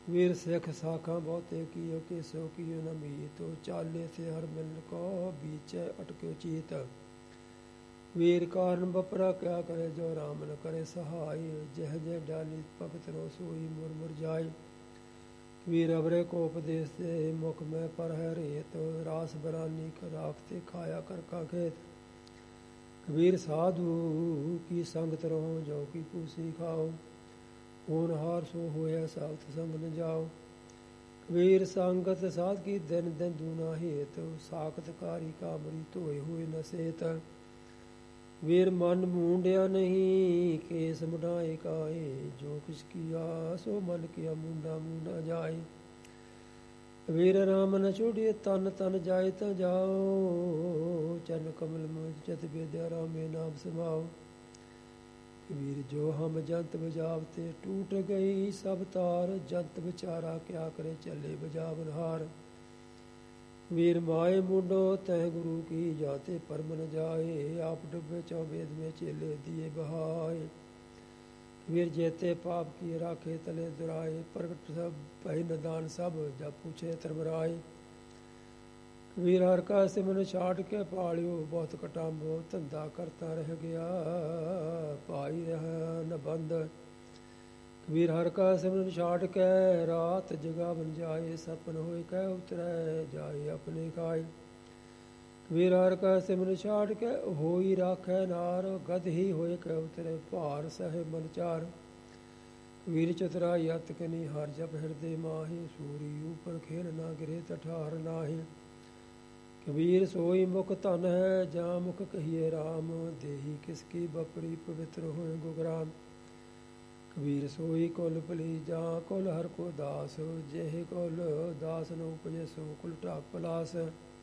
ਵੀਰ ਸਿੱਖ ਸਾਖਾਂ ਬਹੁਤੇ ਕੀਓ ਕਿਸੋ ਕੀਓ ਨ ਮੀਤ ਚਾਲੇ ਸੇ ਹਰ ਮਿਲਨ ਕੋ ਬੀਚੈ ਅਟਕਿਓ ਚੀਤ। ਵੀਰ ਕਾਰਨ ਬਪਰਾ ਕਿਆ ਕਰੇ ਜੋ ਰਾਮ ਨ ਕਰੇ ਸਹਾਈ ਜਹ ਜਹ ਡਾਲੀ ਭਗਤ ਰੋ ਸੋਈ ਮੁਰ ਮੁਰ ਜਾਏ। ਵੀਰ ਅਵਰੇ ਕੋ ਉਪਦੇਸ਼ ਦੇ ਮੁਖ ਮੈਂ ਪਰ ਹੈ ਰੇਤ ਰਾਸ ਬਰਾਨੀ ਕਰ ਰਾਖਤੇ ਖਾਇਆ ਕਰ ਕਾ ਖੇਤ। ਕਬੀਰ ਸਾਧੂ ਕੀ ਸੰਗਤ ਰਹੋ ਜੋ ਕੀ ਪੂਸੀ ਖਾਓ ਹੋਣਹਾਰ ਸੋ ਹੋਇਆ ਸਾਖਤ ਸੰਗ ਨ ਜਾਓ। ਕਬੀਰ ਸੰਗਤ ਸਾਧ ਕੀ ਦਿਨ ਦਿਨ ਦੂਨਾ ਹੇਤ ਸਾਖਤ ਕਾਰੀ ਕਾਮਰੀ ਧੋਏ ਹੋਏ ਨ ਸੇਤ। ਵੀਰ ਮਨ ਮੂੰਡਿਆ ਨਹੀਂ ਕੇਸ ਮੁੰਡਾਏ ਕਾਏ ਜੋ ਕਿਛ ਕੀਆ ਸੋ ਮਨ ਕੀਆ ਮੁੰਡਾ ਮੁੰਡਾ ਜਾਏ। ਵੀਰ ਰਾਮ ਨ ਛੋੜੀਏ ਤਨ ਤਨ ਜਾਏ ਤਾਂ ਜਾਓ ਚਰਨ ਕਮਲ ਮੁਝ ਚਿਤ ਵਿਦਿਆ ਰਾਮੇ ਨਾਮ ਸਮਾਓ। ਵੀਰ ਜੋ ਹਮ ਜੰਤ ਬਜਾਵਤੇ ਟੂਟ ਗਈ ਸਭ ਤਾਰ ਜੰਤ ਵਿਚਾਰਾ ਕਿਆ ਕਰੇ ਚੱਲੇ ਬਜਾਵਨ ਹਾਰ। ਵੀਰ ਮਾਏ ਮੁੰਡੋ ਤੈ ਗੁਰੂ ਕੀ ਜਾਤੇ ਪਰਮ ਨ ਜਾਏ ਆਪ ਡੁੱਬੇ ਚੌ ਵੇਦ ਮੇ ਚੇਲੇ ਦੀਏ ਬਹਾਏ। ਵੀਰ ਜੇਤੇ ਪਾਪ ਕੀ ਰਾਖੇ ਤਲੇ ਦੁਰਾਏ ਪ੍ਰਗਟ ਸਭ ਭਈ ਨਦਾਨ ਸਭ ਜਬ ਪੁੱਛੇ ਧਰਮਰਾਏ। ਵੀਰ ਹਰ ਕਾ ਸਿਮਰਨ ਛਾੜ ਕੇ ਪਾਲਿਓ ਬਹੁਤ ਕਟਾਂਬੋ ਧੰਦਾ ਕਰਤਾ ਰਹਿ ਗਿਆ ਭਾਈ ਰਹਾ ਨ ਬੰਦ। ਵੀਰ ਹਰ ਕਾ ਸਿਮਰਨ ਛਾੜ ਕੇ ਰਾਤ ਜਗਾ ਬਨ ਜਾਏ ਸਪਨ ਹੋਏ ਕਹਿ ਉਤਰੈ ਜਾਏ ਆਪਣੇ ਕਾਏ। ਵੀਰ ਹਰ ਕਾ ਸਿਮਰਨ ਛਾੜ ਕੇ ਹੋਈ ਰਾਖੈ ਨਾਰ ਗਦ ਹੀ ਹੋਏ ਕਹਿ ਉਤਰੈ ਭਾਰ ਸਹਿ ਮਨ ਚਾਰ। ਵੀਰ ਚਤੁਰਾਈ ਅਤ ਕਨੀ ਹਰ ਜਪ ਹਿਰਦੇ ਮਾਹੀ ਸੂਰੀ ਉਪਰ ਖੇਲ ਨਾ ਗਿਰੇ ਤਠਾਰ ਨਾਹੀ। ਕਬੀਰ ਸੋਈ ਮੁਖ ਧਨ ਹੈ ਜਾਂ ਮੁਖ ਕਹੀਏ ਰਾਮ ਦੇਹੀ ਕਿਸ ਕੀ ਬਪਰੀ ਪਵਿੱਤਰ ਹੋਏ ਗੁਗਰਾਮ। ਕਬੀਰ ਸੋਈ ਕੁਲ ਭਲੀ ਜਾਂ ਕੁਲ ਹਰ ਕੋ ਦਾਸ ਜਿਹੇ ਕੁਲ ਦਾਸ ਨ ਉਪਜੇ ਸੋ ਕੁਲ ਢਾਕ ਪਲਾਸ।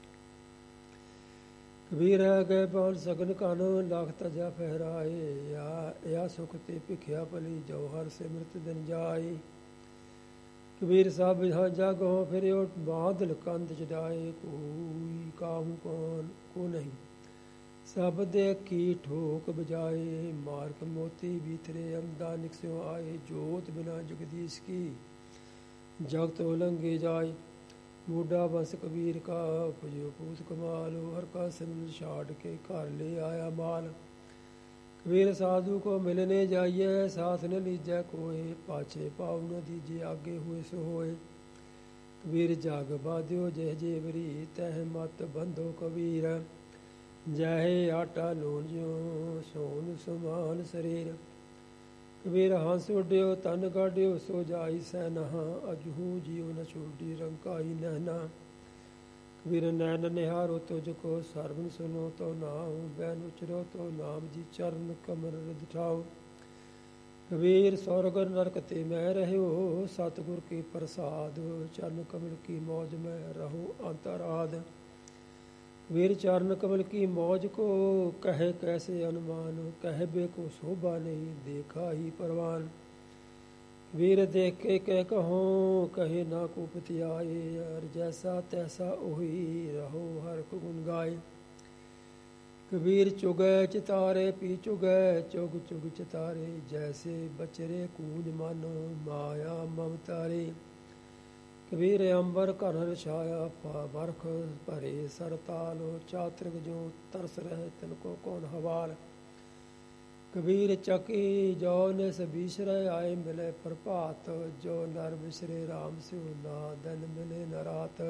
ਕਬੀਰ ਹੈ ਗਏ ਬਾਣ ਸਗਨ ਕਨ ਲਖ ਤਜਾ ਫਹਿਰਾਏ या ਸੁਖ ਤੇ ਭਿਖਿਆ ਭਲੀ ਜੋ ਹਰ ਸਿਮਰਤ ਦਿਨ ਜਾਏ। ਕਬੀਰ ਸਭ ਜਾਗੋ ਫਿਰਿਓ ਬਾਦਲ ਕੰਧ ਚੜਾਏ ਕੋਈ ਕਾਹੂ ਕੌਣ ਕੋ ਨਹੀਂ ਸਭ ਦੇਖੀ ਠੋਕ ਬਜਾਏ। ਮਾਰਕ ਮੋਤੀ ਭੀਤਰੇ ਅਮਦਾ ਨਿਕਸਿਓ ਆਏ ਜੋਤ ਬਿਨਾ ਜਗਦੀਸ਼ ਕੀ ਜਗਤ ਉਲੰਘੇ ਜਾਏ। ਬੂढ़ा बस कबीर का पुजो पूत कमाल हर का सिमरन छाड़ के घर ले आया माल। कबीर साधु को मिलने जाइए साथ न लीजै कोय पाछे पाऊ न दीजिए आगे हुए सो होए। कबीर जाग बाध्यो जह जेवरी तह मत बंधो कबीर जहे आटा लोन ज्यो सोन समान शरीर। कबीर हंस उड्यो तन गाड्यो सो जाई सै नहा अजहू जियो न छोड़ी रंकाई नहना। कबीर नैन निहारो तुझको सर्वन सुनो तो नाम बैन उचरो तो नाम जी चरण कमर रिद ठाओ। कबीर स्वर्ग नरक ते मैं रहो सतगुर के प्रसाद चरण कमल की मौज में रहो अंतराध। वीर चरण कमल की मौज को कहे कैसे अनुमान कहबे को शोभा नहीं देखा ही परवान। वीर देख के कह कहो कहे ना को पतियाए यार जैसा तैसा ओही रहो हर को गुण गाए। कबीर चुगै चितारे पी चुगै चुग चुग चितारे जैसे बचरे कूंज मानो माया ममतारे। कबीर अंबर कर छाया बरख भरे सरतालो चातृक जो तरस रहे तिनको कौन हवाल। कबीर चकी जो निस बिसरे आए मिले प्रभात जो नर बिसरे राम स्यो ना दिन मिले न रात।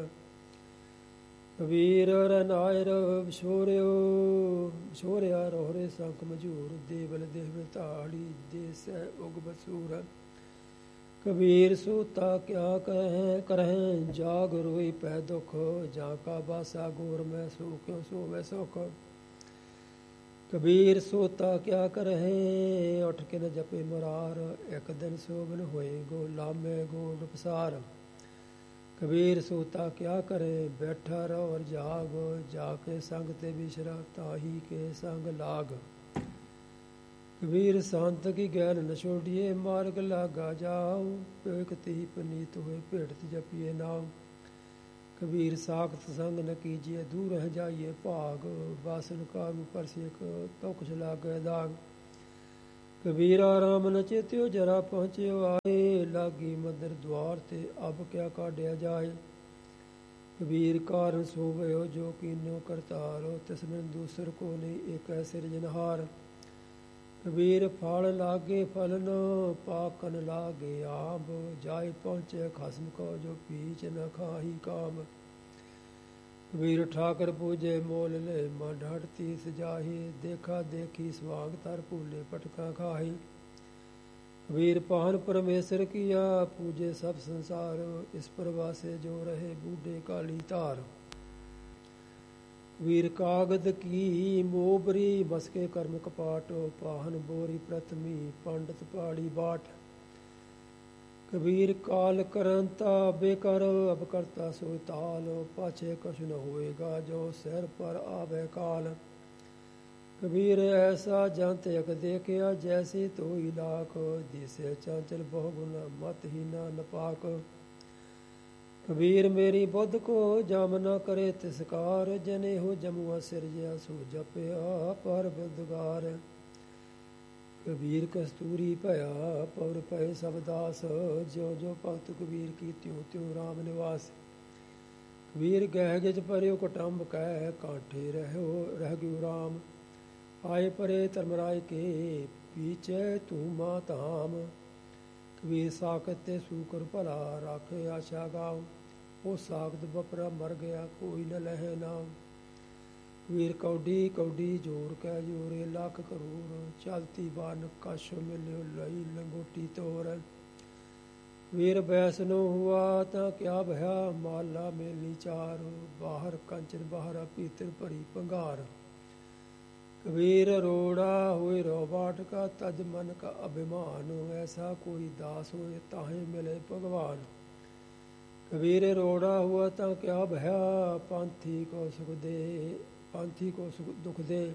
कबीर रनायर छोरिया रोहरे संख मजूर देवल देव ताड़ी देस उग बसूर। कबीर सूता क्या करें जाग रोई पै दुख जाका बासा गोर में सो क्यों सो वे सुख। कबीर सोता क्या करें उठ के न जपे मुरार एक दिन सोबन होए गो लामे गोड पसार। कबीर सोता क्या करे बैठा रहो और जाग जाके संग ते बिसरा ताही के संग लाग। कबीर संत की गैल न छोड़िए मार्ग लागा जाओ पेक ती पनीत हुए भेड़त जपिए नाम। कबीर साख्त संग न कीजिए दूर रह जाइए भाग वासन का परसिक तो कुछ लागे दाग। ਕਬੀਰਾ ਰਾਮ ਨ ਚੇਤਿਓ ਜਰਾ ਪਹੁੰਚਿਓ ਆਏ, ਲਾਗੀ ਮੰਦਰ ਦੁਆਰ ਤੇ ਅਬ ਕਿਆ ਕਾਢਿਆ ਜਾਏ। ਕਬੀਰ ਕਾਰਨ ਸੋਵਿਓ ਜੋ ਕੀਨੋ ਕਰਤਾਰੋ, ਤਿਸਮਿਨ ਦੂਸਰ ਕੋ ਨਹੀਂ ਏਕੈ ਸਿਰਜਨਹਾਰ। ਕਬੀਰ ਫਲ ਲਾਗੇ ਫਲ ਨ ਪਾਕਨ ਲਾਗੇ ਆਬ, ਜਾਇ ਪਹੁੰਚੇ ਖਸਮ ਕੋ ਜੋ ਪੀਚ ਨ ਖਾਹੀ ਕਾਮ। ਕਬੀਰ ਠਾਕਰ ਪੂਜੇ ਮੋਲ ਲੈ ਮਨ ਹਟ ਤੀਸ ਜਾਹੀ, ਦੇਖਾ ਦੇਖੀ ਸਵਾਂਗ ਤਰ ਭੂਲੇ ਪਟਕਾ ਖਾਹੀ। ਕਬੀਰ ਪਾਹਨ ਪਰਮੇਸ਼ਰ ਕੀਆ, ਪੂਜੇ ਸਭ ਸੰਸਾਰ, ਇਸ ਪ੍ਰਵਾਸੇ ਜੋ ਰਹੇ ਬੂਢੇ ਕਾਲੀ ਧਾਰ। ਕਬੀਰ ਕਾਗਦ ਕੀ ਮੋਬਰੀ ਬਸਕੇ ਕਰਮ ਕਪਾਟ, ਪਾਹਨ ਬੋਰੀ ਪ੍ਰਥਮੀ ਪੰਡਤ ਪਹਾੜੀ ਬਾਟ। ਕਬੀਰ ਕਾਲ ਕਰੰਤਾ ਬੇਕਰ ਅਬ ਕਰਤਾ ਸੋਇ ਤਾਲ, ਪਾਛੇ ਕਛੁ ਨ ਹੋਏਗਾ ਜੋ ਸਿਰ ਪਰ ਆਵੇ ਕਾਲ। ਕਬੀਰ ਐਸਾ ਜੰਤ ਇਕ ਦੇਖਿਆ, ਜੈਸੀ ਤੋਈ ਲਾਖ, ਦਿਸੇ ਚਾਂਚਲ ਬਹੁ ਗੁਣ ਮਤ ਹੀ ਨਾ ਨਪਾਕ। ਕਬੀਰ ਮੇਰੀ ਬੁੱਧ ਕੋ ਜਮ ਨ ਕਰੇ ਤਿਸਕਾਰ, ਜਨੇ ਹੋ ਜਮੂਆ ਸਿਰਜਿਆ ਸੋ ਜਪਿਆ ਪਰ ਬੁੱਧਗਾਰ। ਕਬੀਰ ਕਸਤੂਰੀ ਭਇਆ ਪੌਰ ਪਏ ਸਭ ਦਾਸ, ਜਿਉ ਜਿਉ ਭਗਤ ਕਬੀਰ ਕੀ ਤਿਉ ਤਿਉ ਰਾਮ ਨਿਵਾਸ। ਕਬੀਰ ਗਹਿ ਗਿਜ ਪਰਿਓ ਕੁਟੰਬ ਕਹਿ, ਕਾਂਠੇ ਰਹਿ ਗਿਓ ਰਾਮ। ਆਏ ਪਰੇ ਧਰਮਰਾਏ ਕੇ ਪੀਛੇ ਤੂੰ ਮਾ ਧਾਮ। ਕਬੀਰ ਸਾਖਤ ਤੇ ਸੂਕਰ ਭਲਾ, ਰਾਖੇ ਆਸ਼ਾ ਗਾਉ। ਉਹ ਸਾਖਤ ਬਪਰਾ ਮਰ ਗਿਆ ਕੋਈ ਨ ਲਹੇ ਨਾਮ। ਕਬੀਰ ਕੌਡੀ ਕੌਡੀ ਜੋਰ ਕਹਿ ਜੋਰੇ ਲੱਖ ਕਰੋੜ, ਚਲਤੀ ਬਾਨ ਕਛ ਮਿਲਿਓ ਲਈ ਲੰਗੋਟੀ ਤੋਰ। ਕਬੀਰ ਬੈਸਨੋ ਹੁਆ ਤਾਂ ਕਿਆ ਭਇਆ, ਮਾਲਾ ਮੇਲੀ ਚਾਰ, ਬਾਹਰ ਕੰਚਨ ਬਾਹਰ ਭੀਤਰ ਭਰੀ ਭੰਗਾਰ। ਕਬੀਰ ਰੋੜਾ ਹੋਏ ਰੋ ਬਾਟ ਕਾ, ਤਜ ਮਨ ਕਾ ਅਭਿਮਾਨ, ਐਸਾ ਕੋਈ ਦਾਸ ਹੋਏ ਤਾਹੇ ਮਿਲੇ ਭਗਵਾਨ। ਕਬੀਰ ਰੋੜਾ ਹੁਆ ਤਾਂ ਕਿਆ ਭਇਆ, ਪੰਥੀ ਕੋ ਸੁਖ ਦੇ ਪੰਥੀ ਕੋ ਸੁਖ ਦੁਖ ਦੇ।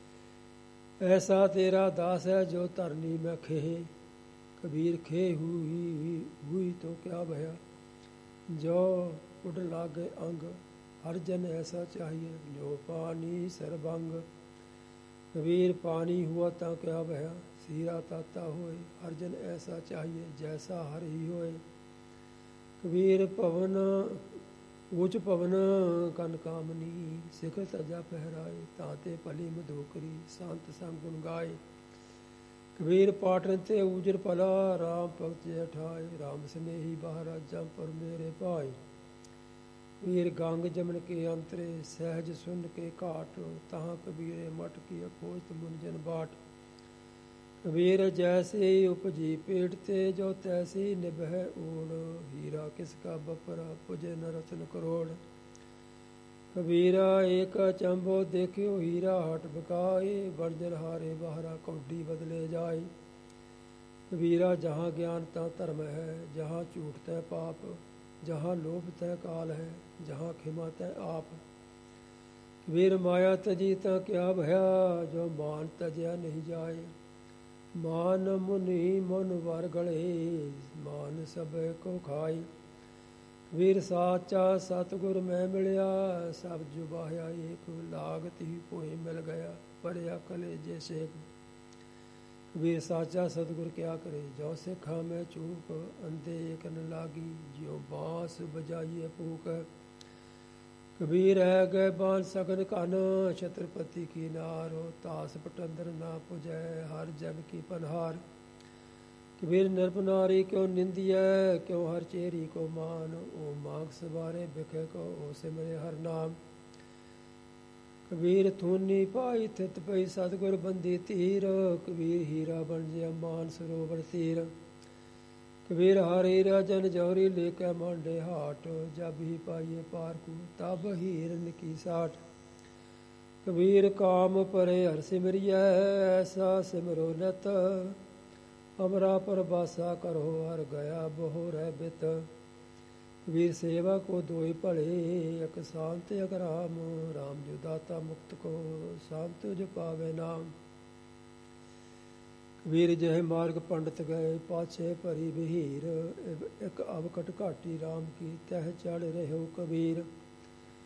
ਐਸਾ ਤੇਰਾ ਦਾਸ ਹੈ ਜੋ ਧਰਨੀ ਮੈਂ ਖੇਹ। ਕਬੀਰ ਖੇ ਹੁਈ ਤੋ ਕਿਆ ਭਇਆ, ਜੋ ਉਡ ਲਾਗੇ ਅੰਗ। ਹਰ ਜਨ ਐਸਾ ਚਾਹੀਏ ਜੋ ਪਾਨੀ ਸਰਬੰਗ। ਕਬੀਰ ਪਾनी हुआ ਤਾਂ ਕਿਆ ਭਇਆ, ਸੀਰਾ ਤਾਤਾ ਹੋਏ। ਹਰ ਜਨ ਐਸਾ ਚਾਹੀਏ ਜੈਸਾ ਹਰ ਹੀ ਹੋਏ। ਕਬੀਰ ਭਵਨ ਊਚ ਭਵਨ ਕਨ ਕਾਮਨੀ, ਸਿਖਰ ਤਜਾ ਪਹਿਰਾਏ, ਤਾਤੇ ਭਲੀ ਮਧੋਕਰੀ ਸੰਤ ਸੰਗ ਗੁਣ ਗਾਏ। ਕਬੀਰ ਪਾਟਨ ਤੇ ਊਜਰ ਭਲਾ, ਰਾਮ ਭਗਤ ਜੈ ਠਾਏ। ਰਾਮ ਸਨੇਹੀ ਬਾਹਰਾ ਜਮ ਪਰ ਮੇਰੇ ਭਾਏ। ਕਬੀਰ ਗੰਗ ਜਮਨ ਕੇ ਅੰਤਰੇ, ਸਹਿਜ ਸੁਨ ਕੇ ਘਾਟ। ਤਹਾਂ ਕਬੀਰੇ ਮਟ ਕੀ ਖੋਜਤ ਮੁਨ ਜਨ ਬਾਟ। ਕਬੀਰ ਜੈਸੇ ਉਪਜੀ ਪੇਟ ਤੇ, ਜੋ ਤੈਸੀ ਨਿਭੈ ਓੜ। ਹੀਰਾ ਕਿਸ ਕਾ ਬਪਰਾ ਪੁਜੇ ਨ ਰਤਨ ਕਰੋੜ। ਕਬੀਰਾ ਏਕ ਚੰਬੋ ਦੇਖਿਓ, ਹੀਰਾ ਹਟ ਬਕਾਏ। ਬਰਜਰ ਹਾਰੇ ਬਾਹਰਾ ਕੌਡੀ ਬਦਲੇ ਜਾਏ। ਕਬੀਰਾ ਜਹਾਂ ਗਿਆਨ ਤਾਂ ਧਰਮ ਹੈ, ਜਹਾਂ ਝੂਠ ਤੈ ਪਾਪ। ਜਹਾਂ ਲੋਭ ਤੈ ਕਾਲ ਹੈ, ਜਹਾਂ ਖਿਮਾ ਤੈ ਆਪ। ਕਬੀਰ ਮਾਇਆ ਤਜੀ ਤਾਂ ਕਿਆ ਭਇਆ, ਜੋ ਮਾਨ ਤਜਿਆ ਨਹੀਂ ਜਾਏ। ਮਾਨ ਮੁਨੀ ਮਨ ਵਰ ਗਲੇ, ਮਾਨ ਸਭ ਕੋ ਖਾਈ। ਕਬੀਰ ਸਾਚਾ ਸਤਿਗੁਰ ਮੈਂ ਮਿਲਿਆ, ਸਭ ਜੁਬਾਹਿਆ ਏਕ। ਲਾਗਤ ਹੀ ਭੋਏ ਮਿਲ ਗਿਆ, ਪੜਿਆ ਕਲੇਜੇ ਸੇਕ। ਕਬੀਰ ਸਾਚਾ ਸਤਿਗੁਰ ਕਿਆ ਕਰੇ, ਜੋ ਸਿੱਖਾ ਮੈਂ ਚੂਕ। ਅੰਧੇ ਏਕ ਨ ਲਾਗੀ, ਜਿਉ ਬਾਂਸ ਬਜਾਈਏ ਫੂਕ। ਕਬੀਰ ਹੈ ਗਏ ਬਾਣ ਸਗਨ ਕਨ, ਛਤਰਪਤੀ ਕੀ ਨਾਰ। ਤਾਸ ਪਟੰਦਰ ਨਾ ਪੁਜੈ, ਹਰ ਜਨ ਕੀ ਪਨਹਾਰ। ਕਬੀਰ ਨਿਰਪ ਨਾਰੀ ਕਿਉ ਨਿੰਦੀਐ, ਕਿਉ ਹਰ ਚੇਰੀ ਕੋ ਮਾਨ। ਓ ਮਾਗ ਸਵਾਰੇ ਬਿਖੇ ਕੋ, ਓ ਸਿਮਰੇ ਹਰ ਨਾਮ। ਕਬੀਰ ਥੂਨੀ ਪਾਈ ਥਿਤ ਪਈ, ਸਤਿਗੁਰ ਬੰਦੀ ਧੀਰ। ਕਬੀਰ ਹੀਰਾ ਬਣ ਜਿਆ ਮਾਨ ਸਰੋਵਰ ਤੀਰ। ਕਬੀਰ ਹਰ ਹੀਰਾ ਜਨ ਜੌਹਰੀ, ਲੇਕੈ ਮਾਂਡੇ ਹਾਟ। ਜਬ ਹੀ ਪਾਈਏ ਪਾਰਕੂ, ਤਬ ਹੀਰਨ ਕੀ ਸਾਟ। ਕਬੀਰ ਕਾਮ ਪਰੇ ਹਰ ਸਿਮਰਿਐ, ਐਸਾ ਸਿਮਰੋ ਨਿਤ। ਅਮਰਾ ਪਰਬਾਸਾ ਕਰੋ, ਹਰ ਗਿਆ ਬਹੁ ਰਹਿ ਬਿਤ। ਕਬੀਰ ਸੇਵਾ ਕੋ ਦੋਇ ਭਲੇ, ਇਕ ਸ਼ਾਂਤ ਇਕ ਰਾਮ। ਰਾਮ ਜੋ ਦਾਤਾ ਮੁਕਤ ਕੋ, ਸ਼ਾਂਤ ਜੋ ਪਾਵੇ ਨਾਮ। ਕਬੀਰ ਜਿਹੇ ਮਾਰਗ ਪੰਡਤ ਗਏ, ਪਾਛੇ ਭਰੀ ਬਹੀਰ। ਇਕ ਅਵਕਟ ਘਾਟੀ ਰਾਮ ਕੀ, ਤਹਿ ਚੜ ਰਹਿਓ ਕਬੀਰ।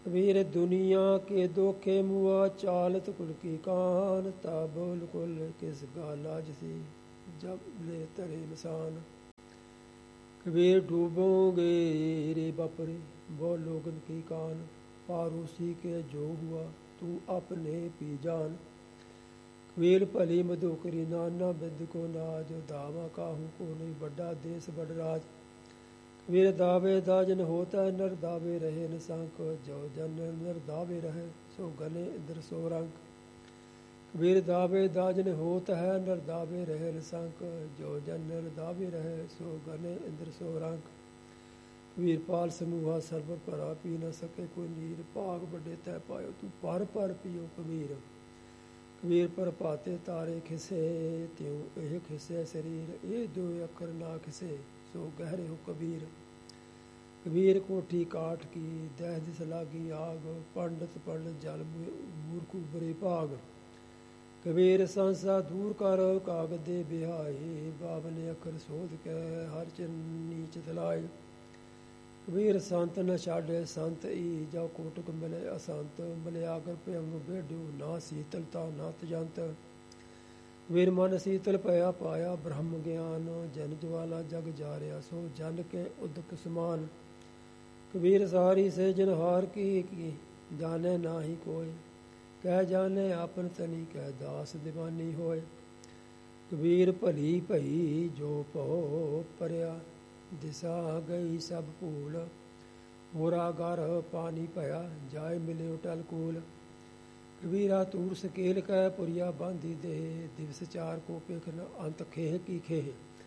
कबीर दुनिया के दोखे मुआ चालत कुल की कान ताबोल कुल किस गाला जसी जब ले तरे इंसान। कबीर डूबोगे रे बपरे वो लोगन की कान पारूसी के जो हुआ तू अपने पी जान। कबीर भली मधुकरी नाना बिद को नाज दावा काहू को नहीं बड़ा देश बड़ राज। कबीर दावे दाजन होता है नर दावे रहे निशांक जो जन नर दावे रहे सो गले इंद्र सो रंक। कबीर दावे दाजन होता है नर दावे रहे निशांक जो जन नर दावे रहे सो गले इंद्र सो रंक। कबीर पाल समूहा सरबर परा पी न सके कोई नीर भाग बड़े तय पायो तू पर पियो कबीर। कबीर पर पाते तारे खिसे त्यों एह खिसे शरीर ये दो अखर ना खिसे सो गहरे हो कबीर। कबीर कोठी काठ की दह दिस लागी आग पंडित पंडित जल मूर्ख उबरे भाग। कबीर संसा दूर कर कागज दे बिहाए बाबने अखर सोध के हर चरण नीच तलाए। कबीर संत न छाड़े संत ई जाओ कोटक मिले असंत मिले आगर भयंग बेड्यो ना शीतलता ना तजंत। कबीर मन शीतल पया पाया ब्रह्म ज्ञान जन ज्वाला जग जारिया सो जन के उदक समान। कबीर सारी से जनहार की जाने ना ही कोय कह जाने आपन तनी कह दास दीवानी होय। कबीर भली भई जो पो परया दिशा गई सब भूल होरा घर पानी पया जाए मिले उटल कूल। कबीरा तूर सकेल कह पुरिया बांधी दे दिवस चार को पेखन अंत खेह की खेह।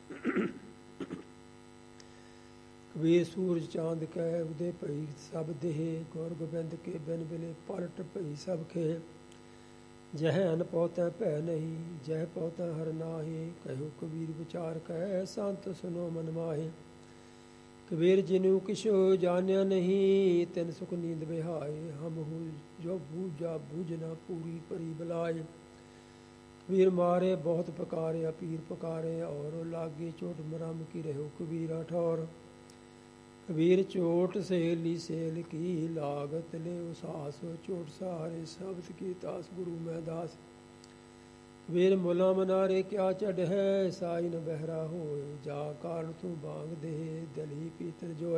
कबीर सूरज चांद कह उदय पई सब देह गौर गोबिंद के बिन बिले पलट पई सब खेह। जह अन पौतै भै नहीं जह पौतै हर नाहे कहो कबीर विचार कह संत सुनो मन माहे। कबीर जिनु किशो जान्या नहीं तिन सुख नींद बिहाए हम हो जो बूझा बूझना पूरी परी बलाए। कबीर मारे बहुत पकारे पीर पकारे और लागे चोट मरम की रहो कबीरा ठौर। कबीर चोट सेली सेल की लागत ले उसास चोट सहारे शब्द की तास गुरु मैं दास। कबीर मुला मनारे क्या चढ़ है साई न बहरा होए जा कारण तू बांग दे दली पीतर जोए।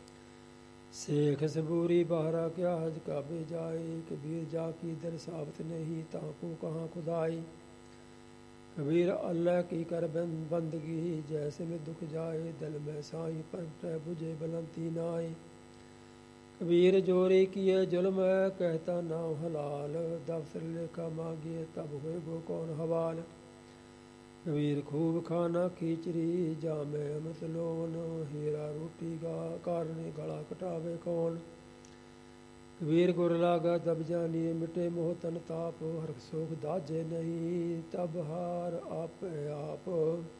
शेख सबूरी बहरा क्या हज काबे जाए कबीर जा की दर साबत नहीं ताको कहाँ खुदाई। कबीर अल्लाह की कर बंदगी जैसे में दुख जाए दल में साई पर बुझे बलंती नाए। कबीर जोरे किए जुल्म कहता नाम हलाल दफ्तर लेखा मांगिए तब हुए गो कौन हवाल। कबीर खूब खाना खींचरी जामे अमृत लोन हीरा रोटी गा कारने गला कटावे कौन। कबीर गुर लागा दब जानिए मिटे मोह तन ताप हर सोख दाजे नहीं तब हार आप आप।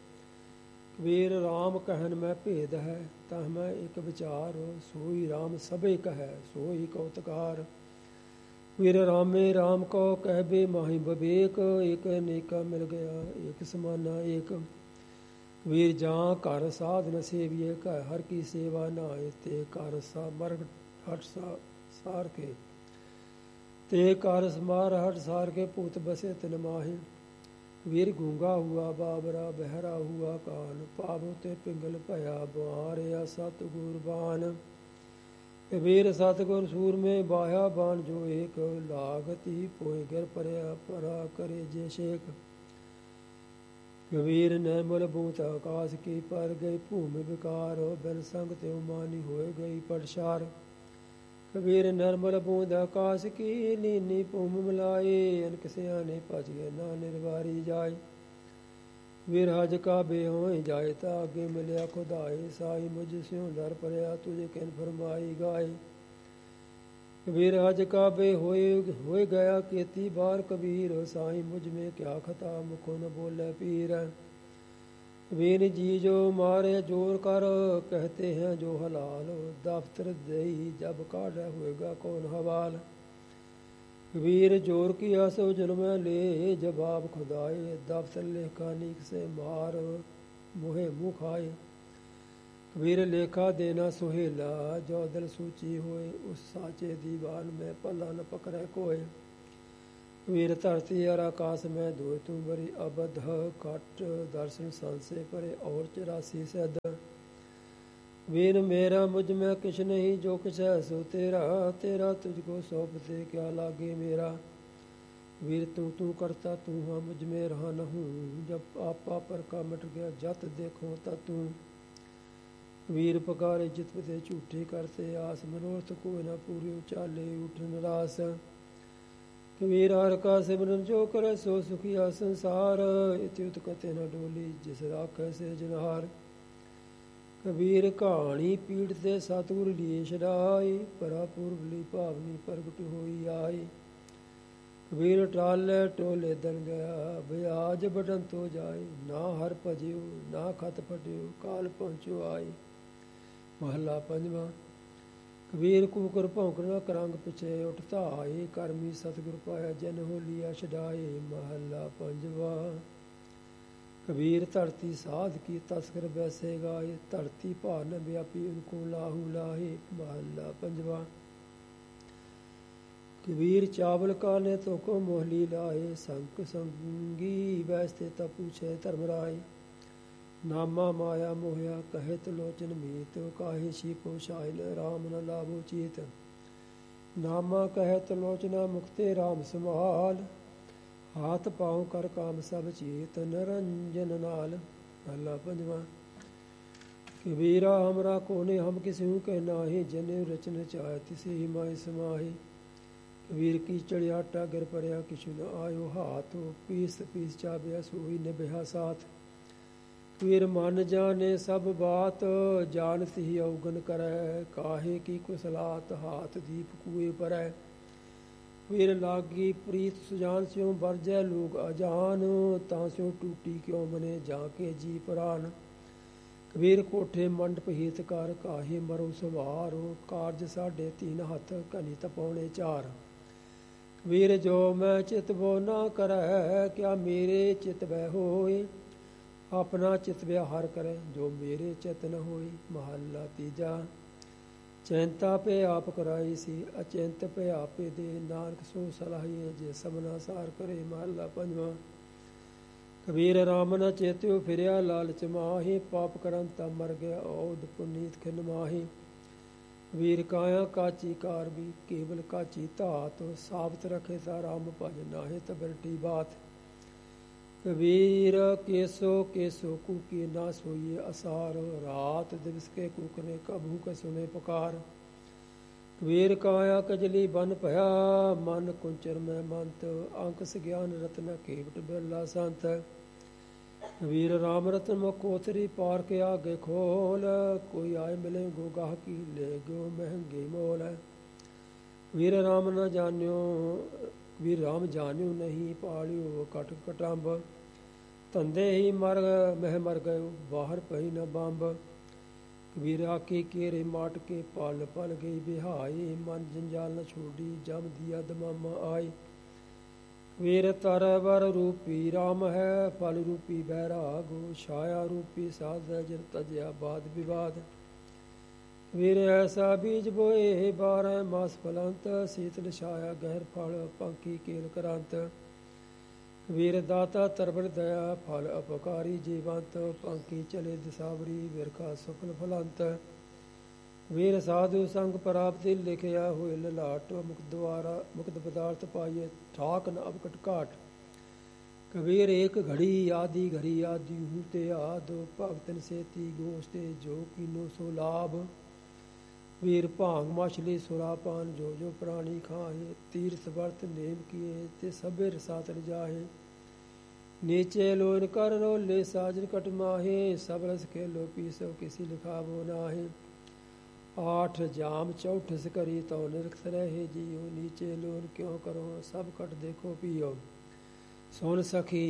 कबीर राम कहन में भेद है तह में एक विचार सोई राम सबे कह सोई कौतकार। कबीर रामे राम को कहबे माही बबेक एक नेका मिल गया एक समाना एक। कबीर जहाँ कर साध न सेविए कह हर की सेवा नाए ते कर सा मर हट सार के ते कर समार हट सार के पूत बसे तिन माहे। वीर गूंगा हुआ बाबरा बहरा हुआ कान पावों ते पिंगल भया बुआरिया सतगुर बान। कबीर सतगुर सूर में बाया बान जो एक लागती पोए गिर परया परा करे जे शेख। कबीर ने मुल बूत आकाश की पर गई भूमि विकार बिन संग त्यों मानी होए गई पटसार। कबीर नरमल बूंद आकाश की नीनी भूम मिलाए अनक सियाने भज गए ना निर्वारी जाए। वीर हज का बेहोई जाए ता आगे मिलिया खुदाए साई मुझ स्यों दर परया तुझे किन फरमाई गाए। कबीर हज का बे होए गया केती बार कबीर साई मुझ में क्या खता मुखो न बोले पीर। कबीर जी जो मारे जोर कर कहते हैं जो हलाल दफ्तर दई जब काढ़ा होएगा कौन हवाल। कबीर जोर किया सो जुल्म ले जवाब खुदाए दफ्तर लेखा नीक से मार मुहे मुँह खाए। ਕਬੀਰ ਲੇਖਾ ਦੇਣਾ ਸੁਹੇਲਾ, ਜੋ ਦਿਲ ਸੂਚੀ ਹੋਏ, ਉਸ ਸਾਚੇ ਦੀਵਾਨ ਮੈਂ ਪੱਲਾ ਨ ਪਕੜੈ ਕੋਏ। ਕਬੀਰ ਧਰਤੀ ਔਰ ਆਕਾਸ਼ ਮੈਂ ਦੋਇ ਤੂੰ ਬਰੀ, ਅਬਧ ਘਟ ਦਰਸ਼ਨ ਸੰਸੇ ਪਰੇ, ਔਰ 84 ਸੈਦ। ਵੀਰ ਮੇਰਾ ਮੁਝ ਮੈਂ ਕਿਛ ਨਹੀਂ, ਜੋ ਕਿਛ ਹੈ ਸੋ ਤੇਰਾ, ਤੇਰਾ ਤੁਝ ਕੋ ਸੌਂਪ ਦੇ ਕਿਆ ਲਾਗੇ ਮੇਰਾ। ਵੀਰ ਤੂੰ ਤੂੰ ਕਰਤਾ ਤੂੰ ਹਾਂ, ਮੁਝ में रहा न हूँ, जब आपा पर का मिट गया जत देखो ता तू। ਵੀਰ ਪਕਾਰੇ ਜਿਤ ਪਤੇ ਝੂਠੇ ਕਰਤੇ ਆਸ, ਮਨੋਰਥ ਕੋਈ ਨਾ ਪੂਰੀ ਉਚਾਲੇ ਉਠ ਨਿਰਾਸ। ਕਬੀਰ ਹਰਿ ਕਾ ਸਿਮਰਨ ਜੋ ਕਰੇ ਸੋ ਸੁਖੀਆ ਸੰਸਾਰ, ਇਤਿ ਉਤ ਕਤੇ ਨ ਡੋਲੀ ਜਿਸ ਰਾਖੈ ਸੇ ਜਨਹਾਰ। ਕਬੀਰ ਕਹਾਣੀ ਪੀੜ ਤੇ ਸਤਿਗੁਰ ਲੀਏ ਛਡਾਈ, ਪਰਾ ਪੁਰਬਲੀ ਭਾਵਨੀ ਪ੍ਰਗਟ ਹੋਈ ਆਈ। ਕਬੀਰ ਟਾਲੇ ਟੋਲੇ ਦਨ ਗਿਆ, ਵਿਆਜ ਬਟਨ ਤੋ ਜਾਏ, ਨਾ ਹਰ ਭਜਿਓ ਨਾ ਖਤ ਫਟਿਓ, ਕਾਲ ਪਹੁੰਚੋ ਆਈ। ਮਹੱਲਾ ਪੰਜਵਾਂ। ਕਬੀਰ ਕੂਕਰ ਭੌਂਕਰ ਨ ਕਰੰਗ ਪਿਛੇ, ਉੱਠ ਧਾਏ ਕਰਮੀ ਸਤਿਗੁਰ ਪਾਇਆ, ਜਨ ਹੋਲੀਆ ਛਡਾਏ। ਮਹੱਲਾ ਪੰਜਵਾਂ। ਕਬੀਰ ਧਰਤੀ ਸਾਧ ਕੀ ਤਸਕਰ ਬੈਸੇ ਗਾਏ, ਧਰਤੀ ਭਾਰ ਨ ਵਿਆਪੀ ਉनको ਲਾਹੂ ਲਾਹੇ। ਮਹੱਲਾ ਪੰਜਵਾਂ। कबीर चावल काने तो को मोहली लाए, संक संगी वैसते ता पूछे धर्मराय। नामा माया मोहया कहत लोचन मीत, काहे छिपो शाइन राम न लाभो चीत। नामा कहत लोचना मुक्ते राम समाल, हाथ पाँव कर काम सब चीत निरंजन नाल। महला पंजवा। कबीरा हमरा कोने हम किसी कह नाहि, जने रचन चाहे तिसे ही माए समाहे। ਕਬੀਰ ਕੀਚੜ ਆਟਾ ਗਿਰ ਪਰਿਆ ਕਿਛੁ ਨ ਆਇਓ ਹਾਥ, ਪੀਸ ਪੀਸ ਚਾਬਿਆ ਸੋਈ ਨਿਭਿਆ ਸਾਥ। ਕਬੀਰ ਮਨ ਜਾਣੇ ਸਭ ਬਾਤ, ਜਾਣਤ ਹੀ ਔਗਨ ਕਰੈ, ਕਾਹੇ ਕੀ ਕੁਸਲਾਤ ਹਾਥ ਦੀਪ ਕੂਏ ਪਰੈ। ਕਬੀਰ ਲਾਗੀ ਪ੍ਰੀਤ ਸੁਜਾਨ ਸਿਉ ਵਰਜੈ ਲੋਕ ਅਜਾਨ, ਤਾਂ ਸਿਉ ਟੂਟੀ ਕਿਉ ਮਨੇ ਜਾ ਕੇ ਜੀ ਪ੍ਰਾਨ। ਕਬੀਰ ਕੋਠੇ ਮੰਡਪ ਹੀਤ ਕਰ, ਕਾਹੇ ਮਰੋ ਸਵਾਰੋ, ਕਾਰਜ ਸਾਡੇ ਤੀਨ ਹੱਥ ਘਨੀ ਤਪਾਉਣੇ ਚਾਰ। ਕਬੀਰ ਜੋ ਮੈਂ ਚਿਤ ਬੋ ਨਾ ਕਰੈ, ਕਿਆ ਮੇਰੇ ਚਿਤ ਬੈ ਹੋਏ, ਆਪਣਾ ਚਿਤ ਵਿਹਾਰ ਕਰੈ, ਜੋ ਮੇਰੇ ਚਿਤ ਨ ਹੋਈ। ਮਹੱਲਾ ਤੀਜਾ। ਚਿੰਤਾ ਪੇ ਆਪ ਕਰਾਈ ਸੀ, ਅਚਿੰਤ ਪੇ ਆਪੇ ਦੇ, ਨਾਨਕ ਸੋ ਸਲਾਹੀਏ ਜੇ ਸਭਨਾ ਸਾਰ ਕਰੇ। ਮਹੱਲਾ ਪੰਜਵਾਂ। ਕਬੀਰ ਰਾਮ ਨ ਚੇਤਿਓ ਫਿਰਿਆ ਲਾਲਚ ਮਾਹੀ, ਪਾਪ ਕਰਨ ਤਾ ਮਰ ਗਿਆ ਔਧ ਪੁਨੀਤ ਖਿਨ ਮਾਹੀ। ਕਬੀਰ ਕਾਇਆ ਕਾਚੀ ਕਾਰ ਵੀ, ਕੇਵਲ ਕਾਚੀ ਧਾਤ, ਸਾਬਤ ਰਖੇ ਤਾ ਰਾਮ ਭਜ, ਨਾਹਿ ਤ ਬਿਰਟੀ ਬਾਤ। ਕਬੀਰ ਕੇਸੋ ਕੇਸੋ ਕੂਕੀ ਨਾ ਸੋਈਏ ਅਸਾਰ, ਰਾਤ ਦਿਵਸ ਕੇ ਕੂਕਨੇ ਕਭੂ ਕ ਸੁਨੇ ਪੁਕਾਰ। ਕਬੀਰ ਕਾਇਆ ਕਜਲੀ ਬਨ ਭਇਆ, ਮਨ ਕੁੰਚਰ ਮੈਂ ਮੰਤ, ਅੰਕਸ ਗਿਆਨ ਰਤਨ ਕੇਵਟ ਬਿਰਲਾ ਸੰਤ। ਕਬੀਰ ਰਾਮ ਰਤਨ ਮਕੋਤਰੀ ਪਾਰ ਕੇ ਆਗੇ ਖੋਲ, ਕੋਈ ਆਏ ਮਿਲੇ ਗੋ ਗਾਹਕੀ ਲੈ ਗੋ ਮਹਿੰਗੇ ਮੋਲ। ਕਬੀਰ ਰਾਮ ਨ ਜਾਣਿਓ, ਕਬੀਰ ਰਾਮ ਜਾਣਿਓ ਨਹੀਂ, ਪਾਲਿਓ ਕਟ ਕਟੰਬ। ਧੰਦੇ ਹੀ ਮਰ ਮਹਿ ਮਰ ਗਇਓ, ਬਾਹਰ ਪਈ ਨ ਬੰਬ। ਕਬੀਰ ਆਕੇ ਕੇਰੇ ਮਾਟ ਕੇ ਪਲ ਪਲ ਗਈ ਬਿਹਾਈ, ਮਨ ਜੰਜਾਲ ਨ ਛੋਡੀ ਜਮ ਦਿਆ ਦਮਾਮਾ ਆਈ। ਕਬੀਰ ਤਰ ਵਰ ਰੂਪੀ ਰਾਮ ਹੈ, ਫਲ ਰੂਪੀ ਬੈਰਾਗੋ, ਛਾਇਆ ਰੂਪੀ ਸਾਧ ਜਿਨ ਤਜਿਆ ਬਾਦ ਵਿਵਾਦ। ਕਬੀਰ ਐਸਾ ਬੀਜ ਬੋਏ 12 ਮਾਸ ਫਲੰਤ, ਸੀਤਲ ਛਾਇਆ ਗਹਿਰ ਫਲ ਪੰਖੀ ਕੇਲ ਕਰੰਤ। ਕਬੀਰ ਦਾਤਾ ਤਰਬਰ ਦਇਆ ਫਲ ਅਪਕਾਰੀ ਜੀਵੰਤ, ਪੰਖੀ ਚਲੇ ਦਿਸਾਵਰੀ ਵਿਰਖਾ ਸਫਲ ਫਲੰਤ। ਕਬੀਰ ਸਾਧੂ ਸੰਗ ਪ੍ਰਾਪਤੀ ਲਿਖਿਆ ਹੋਏ ਲਲਾਟ, ਮੁਕਤ ਦੁਆਰਾ ਮੁਕਤ ਪਦਾਰਥ ਪਾਈਏ ਠਾਕ ਨ ਅਵਕਟ ਘਾਟ। ਕਬੀਰ ਏਕ ਘੜੀ ਆਦਿ ਘੜੀ ਆਦਿ ਹੂੰ ਤੇ ਆਦ, ਭਗਤਨ ਸੇਤੀ ਗੋਸ਼ਤੇ ਜੋ ਕੀਨੋ ਸੋ ਲਾਭ। ਕਬੀਰ ਭਾਂਗ ਮਛਲੀ ਸੁਰਾਪਾਨ ਜੋ ਜੋ ਪ੍ਰਾਣੀ ਖਾਏ, ਤੀਰਥ ਵਰਤ ਨੇਮ ਕੀਏ ਤੇ ਸਭੇ ਰਸਾਤ ਜਾਹੇ। नीचे लोन कर रोले साजन कट माहे, सब रस खेलो पीसो किसी लिखावो नाहे। 8 जाम चौठस करी तो निरख रहे जियो, नीचे लोन क्यों करो सब कट देखो पियो। सुन सखी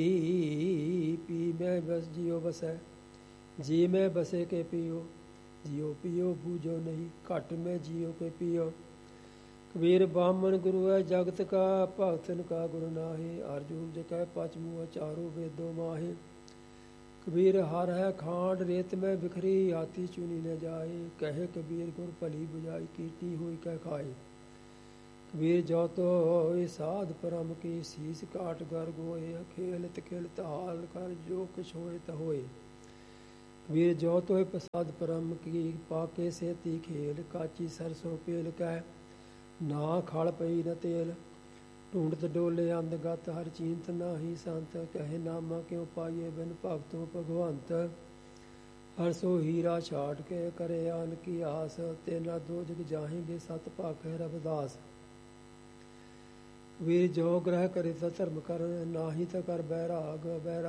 पी मैं बस जियो बसै, जी में बसे के पियो। जियो पियो बूझो नहीं, घट में जियो के पियो। कबीर बामन गुरु है जगत का, भगतन का गुरु नाहे। अर्जुन जकै पचमू चारों वेदों माहे। कबीर हर है खांड रेत में बिखरी आती चुनी न जाए कहे कबीर गुर भली बुझाई कीटी हुई कह खाए कबीर जो तो होए साध परम की शीस काट गर गोए खेलत खेलत हाल कर जो कुछ होए त होए कबीर जो तो प्रसाद परम की पाके सेती खेल काची सरसों पेल कह ना खड़ पई न तेल ढूंढत डोले अंधगत हर चींत नाही संत कहे नामा क्यों पाइए बिन भगतों भगवंत हर सो हीरा छाट के करे आन की आस तेना दो जग जाहेंगे सत पाखे रविदास वीर जो ग्रह करे तो धर्म कर नाही तो कर बैराग